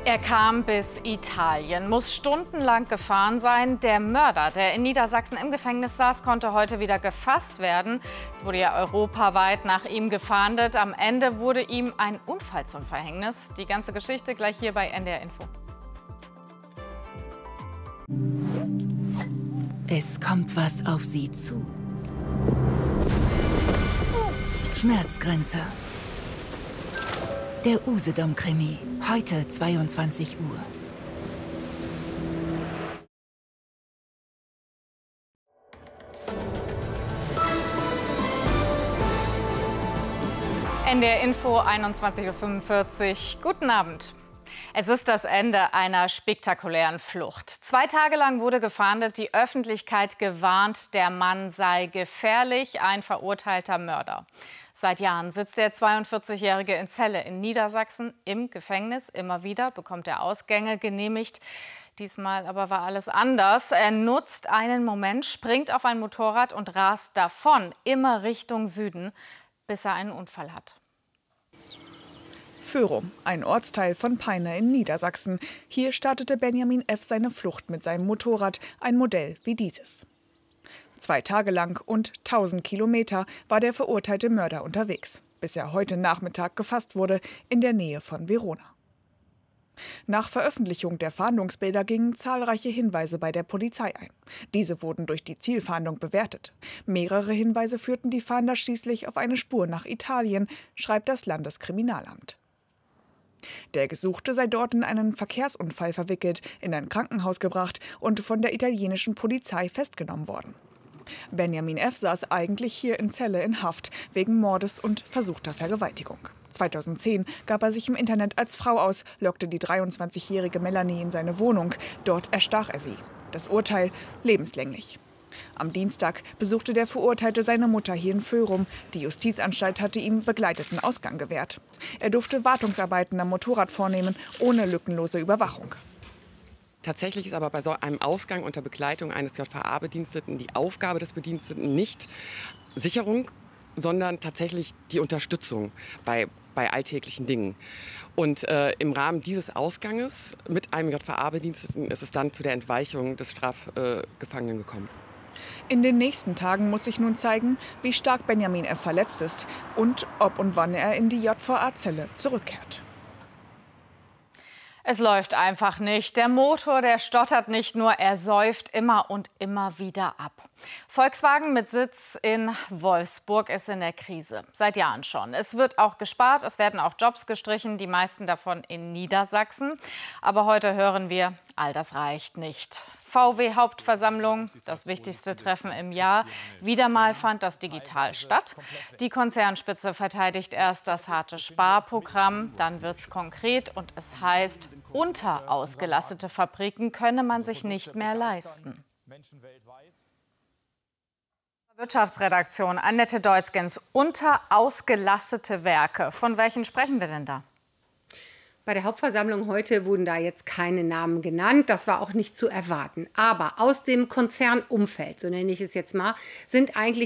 Er kam bis Italien, muss stundenlang gefahren sein. Der Mörder, der in Niedersachsen im Gefängnis saß, konnte heute wieder gefasst werden. Es wurde ja europaweit nach ihm gefahndet. Am Ende wurde ihm ein Unfall zum Verhängnis. Die ganze Geschichte gleich hier bei NDR Info. Es kommt was auf sie zu. Schmerzgrenze. Der Usedom-Krimi, heute 22 Uhr. NDR Info, 21:45 Uhr. Guten Abend. Es ist das Ende einer spektakulären Flucht. 2 Tage lang wurde gefahndet, die Öffentlichkeit gewarnt, der Mann sei gefährlich, ein verurteilter Mörder. Seit Jahren sitzt der 42-Jährige in Celle in Niedersachsen im Gefängnis. Immer wieder bekommt er Ausgänge genehmigt. Diesmal aber war alles anders. Er nutzt einen Moment, springt auf ein Motorrad und rast davon, immer Richtung Süden, bis er einen Unfall hat. Föhrum, ein Ortsteil von Peine in Niedersachsen. Hier startete Benjamin F. seine Flucht mit seinem Motorrad, ein Modell wie dieses. 2 Tage lang und 1000 Kilometer war der verurteilte Mörder unterwegs, bis er heute Nachmittag gefasst wurde in der Nähe von Verona. Nach Veröffentlichung der Fahndungsbilder gingen zahlreiche Hinweise bei der Polizei ein. Diese wurden durch die Zielfahndung bewertet. Mehrere Hinweise führten die Fahnder schließlich auf eine Spur nach Italien, schreibt das Landeskriminalamt. Der Gesuchte sei dort in einen Verkehrsunfall verwickelt, in ein Krankenhaus gebracht und von der italienischen Polizei festgenommen worden. Benjamin F. saß eigentlich hier in Celle in Haft wegen Mordes und versuchter Vergewaltigung. 2010 gab er sich im Internet als Frau aus, lockte die 23-jährige Melanie in seine Wohnung. Dort erstach er sie. Das Urteil lebenslänglich. Am Dienstag besuchte der Verurteilte seine Mutter hier in Föhrum. Die Justizanstalt hatte ihm begleiteten Ausgang gewährt. Er durfte Wartungsarbeiten am Motorrad vornehmen, ohne lückenlose Überwachung. Tatsächlich ist aber bei so einem Ausgang unter Begleitung eines JVA-Bediensteten die Aufgabe des Bediensteten nicht Sicherung, sondern tatsächlich die Unterstützung bei alltäglichen Dingen. Und im Rahmen dieses Ausganges mit einem JVA-Bediensteten ist es dann zu der Entweichung des Strafgefangenen gekommen. In den nächsten Tagen muss sich nun zeigen, wie stark Benjamin F. verletzt ist und ob und wann er in die JVA-Zelle zurückkehrt. Es läuft einfach nicht. Der Motor, der stottert nicht nur, er säuft immer und immer wieder ab. Volkswagen mit Sitz in Wolfsburg ist in der Krise. Seit Jahren schon. Es wird auch gespart, es werden auch Jobs gestrichen, die meisten davon in Niedersachsen. Aber heute hören wir, all das reicht nicht. VW-Hauptversammlung, das wichtigste Treffen im Jahr. Wieder mal fand das digital statt. Die Konzernspitze verteidigt erst das harte Sparprogramm, dann wird's konkret und es heißt, unterausgelastete Fabriken könne man sich nicht mehr leisten. Wirtschaftsredaktion Annette Deutzgens, unterausgelastete Werke. Von welchen sprechen wir denn da? Bei der Hauptversammlung heute wurden da jetzt keine Namen genannt. Das war auch nicht zu erwarten. Aber aus dem Konzernumfeld, so nenne ich es jetzt mal, sind eigentlich